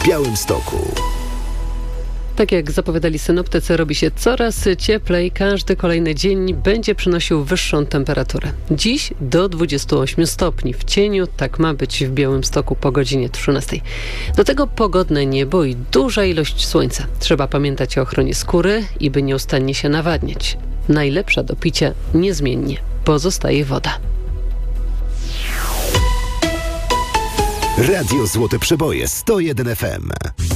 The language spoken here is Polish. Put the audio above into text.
Białymstoku. Tak jak zapowiadali synoptycy, robi się coraz cieplej. Każdy kolejny dzień będzie przynosił wyższą temperaturę. Dziś do 28 stopni. W cieniu tak ma być w Białymstoku po godzinie 13. Do tego pogodne niebo i duża ilość słońca. Trzeba pamiętać o ochronie skóry i by nieustannie się nawadniać. Najlepsza do picia niezmiennie pozostaje woda. Radio Złote Przeboje 101 FM.